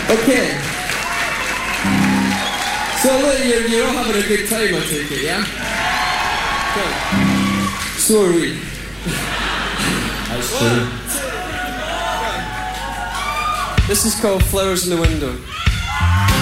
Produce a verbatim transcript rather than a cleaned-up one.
Okay. So look, you're, you're all having a good time, I take it, yeah? Good. So are we. That's true. This is called Flowers in the Window.